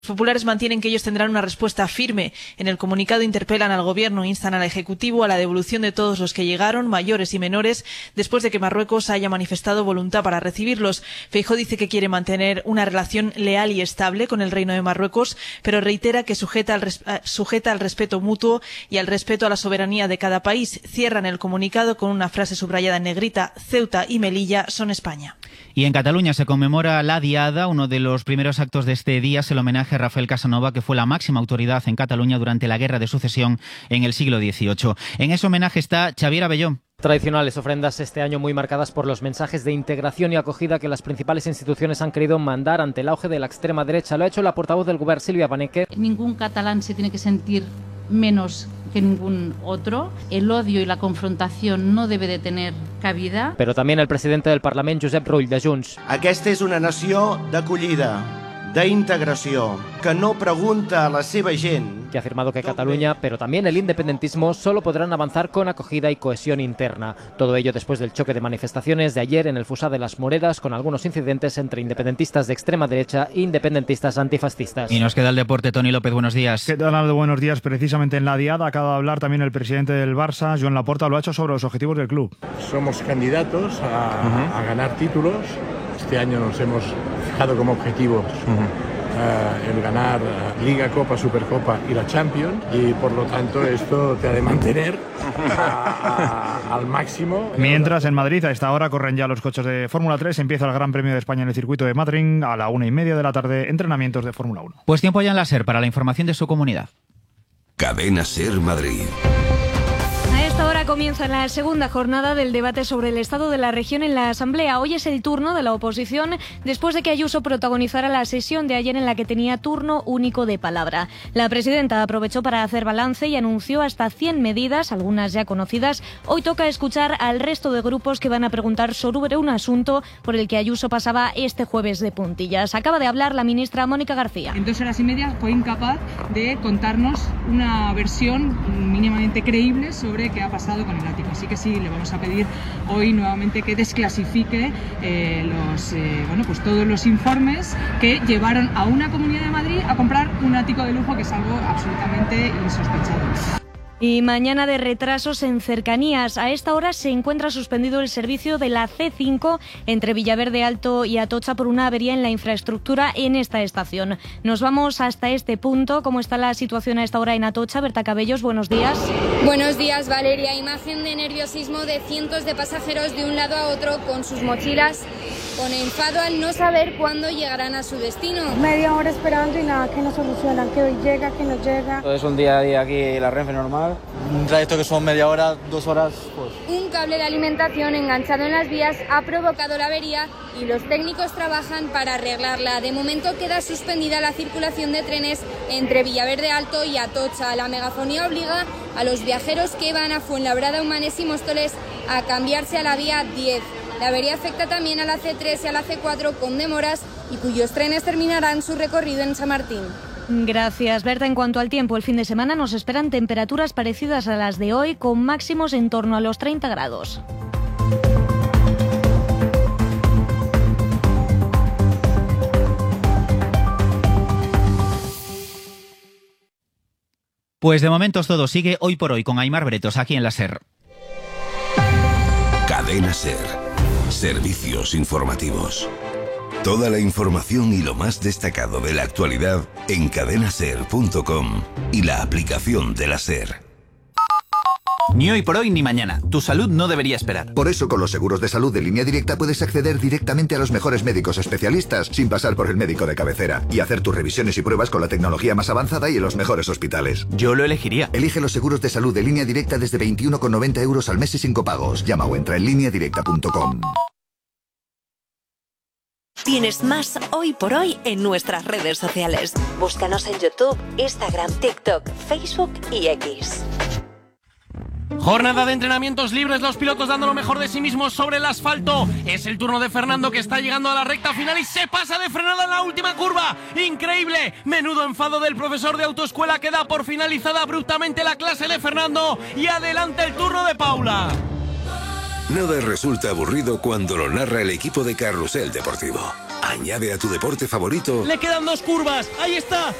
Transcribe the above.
Populares mantienen que ellos tendrán una respuesta firme. En el comunicado interpelan al Gobierno e instan al Ejecutivo a la devolución de todos los que llegaron, mayores y menores, después de que Marruecos haya manifestado voluntad para recibirlos. Feijóo dice que quiere mantener una relación leal y estable con el Reino de Marruecos, pero reitera que sujeta al respeto mutuo y al respeto a la soberanía de cada país. Cierran el comunicado con una frase subrayada en negrita: Ceuta y Melilla son España. Y en Cataluña se conmemora la Diada. Uno de los primeros actos de este día es el homenaje a Rafael Casanova, que fue la máxima autoridad en Cataluña durante la Guerra de Sucesión en el siglo XVIII. En ese homenaje está Xavier Abelló. Tradicionales ofrendas este año muy marcadas por los mensajes de integración y acogida que las principales instituciones han querido mandar ante el auge de la extrema derecha. Lo ha hecho la portavoz del Govern, Sílvia Paneque. Ningún catalán se tiene que sentir menos que ningún otro. El odio y la confrontación no debe de tener cabida. Pero también el presidente del Parlament, Josep Rull, de Junts. Aquesta és una nació d'acollida, d'integració, que no pregunta a la seva gent. Que ha afirmado que Cataluña, pero también el independentismo, solo podrán avanzar con acogida y cohesión interna. Todo ello después del choque de manifestaciones de ayer en el Fossar de las Moreras, con algunos incidentes entre independentistas de extrema derecha e independentistas antifascistas. Y nos queda el deporte. Toni López, buenos días. ¿Qué tal, Aldo? Buenos días. Precisamente en la Diada acaba de hablar también el presidente del Barça, Joan Laporta, lo ha hecho sobre los objetivos del club. Somos candidatos a ganar títulos. Este año nos hemos fijado como objetivos el ganar Liga, Copa, Supercopa y la Champions, y por lo tanto esto te ha de mantener al máximo. Mientras en Madrid a esta hora corren ya los coches de Fórmula 3, empieza el Gran Premio de España en el circuito de Madrid a la 1:30 de la tarde, entrenamientos de Fórmula 1. Pues tiempo ya en la SER para la información de su comunidad. Cadena SER Madrid. A esta hora comienza la segunda jornada del debate sobre el estado de la región en la Asamblea. Hoy es el turno de la oposición después de que Ayuso protagonizara la sesión de ayer en la que tenía turno único de palabra. La presidenta aprovechó para hacer balance y anunció hasta 100 medidas, algunas ya conocidas. Hoy toca escuchar al resto de grupos que van a preguntar sobre un asunto por el que Ayuso pasaba este jueves de puntillas. Acaba de hablar la ministra Mónica García. En 2 horas y media fue incapaz de contarnos una versión mínimamente creíble sobre qué ha pasado con el ático. Así que sí, le vamos a pedir hoy nuevamente que desclasifique todos los informes que llevaron a una Comunidad de Madrid a comprar un ático de lujo, que es algo absolutamente insospechado. Y mañana de retrasos en cercanías. A esta hora se encuentra suspendido el servicio de la C5 entre Villaverde Alto y Atocha por una avería en la infraestructura en esta estación. Nos vamos hasta este punto. ¿Cómo está la situación a esta hora en Atocha? Berta Cabellos, buenos días. Buenos días, Valeria. Imagen de nerviosismo de cientos de pasajeros de un lado a otro con sus mochilas, con enfado al no saber cuándo llegarán a su destino. Media hora esperando y nada que nos solucionan, que hoy llega, que no llega. Es un día a día aquí la Renfe normal. Un trayecto que son media hora, 2 horas, pues. Un cable de alimentación enganchado en las vías ha provocado la avería y los técnicos trabajan para arreglarla. De momento queda suspendida la circulación de trenes entre Villaverde Alto y Atocha. La megafonía obliga a los viajeros que van a Fuenlabrada, Humanes y Móstoles a cambiarse a la vía 10. La avería afecta también a la C3 y a la C4 con demoras y cuyos trenes terminarán su recorrido en San Martín. Gracias, Berta. En cuanto al tiempo, el fin de semana nos esperan temperaturas parecidas a las de hoy, con máximos en torno a los 30 grados. Pues de momento todo sigue hoy por hoy con Aimar Bretos aquí en la SER. Cadena SER. Servicios informativos. Toda la información y lo más destacado de la actualidad en cadenaser.com y la aplicación de la SER. Ni hoy por hoy ni mañana. Tu salud no debería esperar. Por eso, con los seguros de salud de Línea Directa puedes acceder directamente a los mejores médicos especialistas sin pasar por el médico de cabecera y hacer tus revisiones y pruebas con la tecnología más avanzada y en los mejores hospitales. Yo lo elegiría. Elige los seguros de salud de Línea Directa desde 21,90 € al mes y sin copagos. Llama o entra en lineadirecta.com. Tienes más hoy por hoy en nuestras redes sociales. Búscanos en YouTube, Instagram, TikTok, Facebook y X. Jornada de entrenamientos libres, los pilotos dando lo mejor de sí mismos sobre el asfalto. Es el turno de Fernando, que está llegando a la recta final y se pasa de frenada en la última curva. ¡Increíble! Menudo enfado del profesor de autoescuela, que da por finalizada abruptamente la clase de Fernando. Y adelante el turno de Paula. Nada resulta aburrido cuando lo narra el equipo de Carrusel Deportivo. Añade a tu deporte favorito. Le quedan 2 curvas. Ahí está.